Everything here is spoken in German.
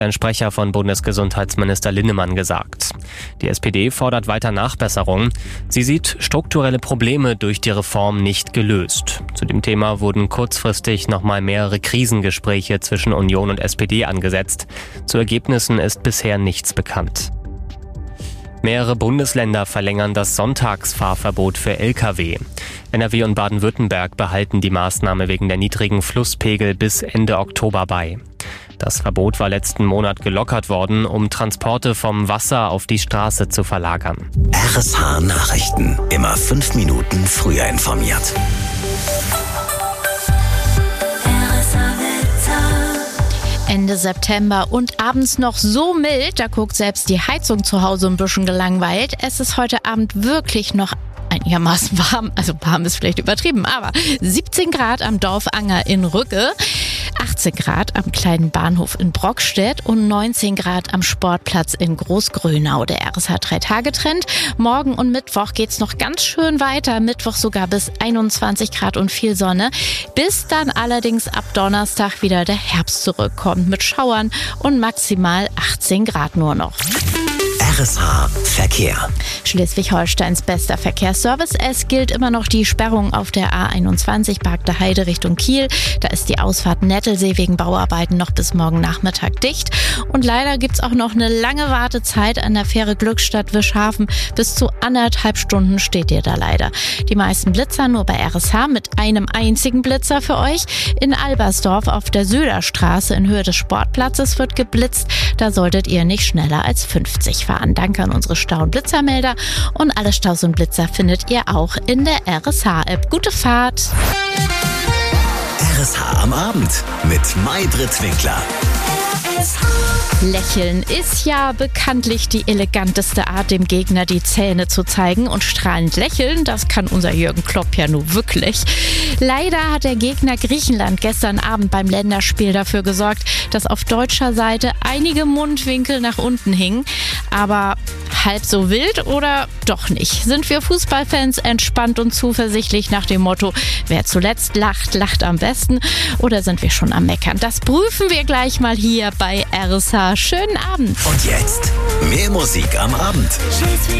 Ein Sprecher von Bundesgesundheitsminister Linnemann gesagt. Die SPD fordert weiter Nachbesserungen. Sie sieht strukturelle Probleme durch die Reform nicht gelöst. Zu dem Thema wurden kurzfristig nochmal mehrere Krisengespräche zwischen Union und SPD angesetzt. Zu Ergebnissen ist bisher nichts bekannt. Mehrere Bundesländer verlängern das Sonntagsfahrverbot für Lkw. NRW und Baden-Württemberg behalten die Maßnahme wegen der niedrigen Flusspegel bis Ende Oktober bei. Das Verbot war letzten Monat gelockert worden, um Transporte vom Wasser auf die Straße zu verlagern. RSH Nachrichten. Immer 5 Minuten früher informiert. Ende September und abends noch so mild, da guckt selbst die Heizung zu Hause ein bisschen gelangweilt. Es ist heute Abend wirklich noch einigermaßen warm, also warm ist vielleicht übertrieben, aber 17 Grad am Dorf Anger in Rügge, 18 Grad am kleinen Bahnhof in Brockstedt und 19 Grad am Sportplatz in Großgrönau. Der RSH 3-Tage-Trend. Morgen und Mittwoch geht's noch ganz schön weiter. Mittwoch sogar bis 21 Grad und viel Sonne. Bis dann allerdings ab Donnerstag wieder der Herbst zurückkommt mit Schauern und maximal 18 Grad nur noch. RSH Verkehr. Schleswig-Holsteins bester Verkehrsservice. Es gilt immer noch die Sperrung auf der A21 Bargte Heide Richtung Kiel. Da ist die Ausfahrt Nettelsee wegen Bauarbeiten noch bis morgen Nachmittag dicht. Und leider gibt's auch noch eine lange Wartezeit an der Fähre Glückstadt-Wischhafen. Bis zu 1,5 Stunden steht ihr da leider. Die meisten Blitzer nur bei RSH mit einem einzigen Blitzer für euch. In Albersdorf auf der Söderstraße in Höhe des Sportplatzes wird geblitzt. Da solltet ihr nicht schneller als 50 fahren. Danke an unsere Stau- und Blitzermelder. Und alle Staus und Blitzer findet ihr auch in der RSH-App. Gute Fahrt! RSH am Abend mit Maybrit Winkler. Lächeln ist ja bekanntlich die eleganteste Art, dem Gegner die Zähne zu zeigen. Und strahlend lächeln, das kann unser Jürgen Klopp ja nun wirklich. Leider hat der Gegner Griechenland gestern Abend beim Länderspiel dafür gesorgt, dass auf deutscher Seite einige Mundwinkel nach unten hingen. Aber halb so wild oder doch nicht? Sind wir Fußballfans entspannt und zuversichtlich nach dem Motto, wer zuletzt lacht, lacht am besten? Oder sind wir schon am Meckern? Das prüfen wir gleich mal hier bei RSH. Schönen Abend. Und jetzt mehr Musik am Abend.